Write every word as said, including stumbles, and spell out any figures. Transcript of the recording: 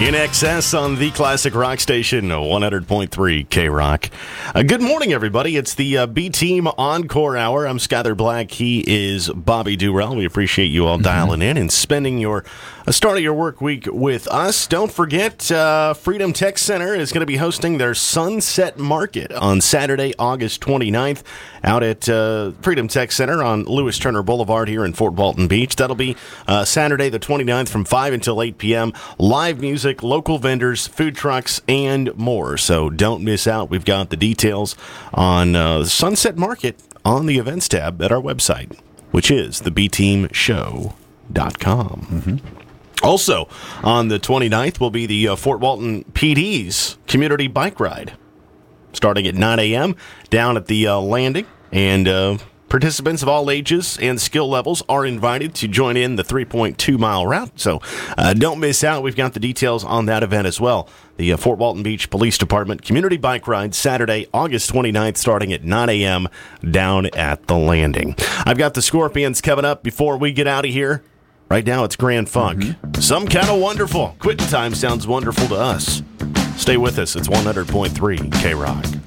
In Excess on the Classic Rock Station, one hundred point three K-Rock. Uh, good morning, everybody. It's the uh, B-Team Encore Hour. I'm Skyler Black. He is Bobby Durrell. We appreciate you all dialing in and spending your uh, start of your work week with us. Don't forget, uh, Freedom Tech Center is going to be hosting their Sunset Market on Saturday, August twenty-ninth, out at uh, Freedom Tech Center on Lewis Turner Boulevard here in Fort Walton Beach. That'll be uh, Saturday the twenty-ninth from five until eight p.m. Live music, local vendors, food trucks, and more. So don't miss out. We've got the details on uh, Sunset Market on the events tab at our website, which is the b team show dot com. Mm-hmm. Also, on the twenty-ninth will be the uh, Fort Walton P D's Community Bike Ride, starting at nine a.m. down at the uh, landing, and uh, participants of all ages and skill levels are invited to join in the three point two mile route, so uh, don't miss out. We've got the details on that event as well. The uh, Fort Walton Beach Police Department Community Bike Ride, Saturday, August twenty-ninth, starting at nine a.m. down at the landing. I've got the Scorpions coming up before we get out of here. Right now, it's Grand Funk. Mm-hmm. Some kind of wonderful. Quitting time sounds wonderful to us. Stay with us. It's one hundred point three K-Rock.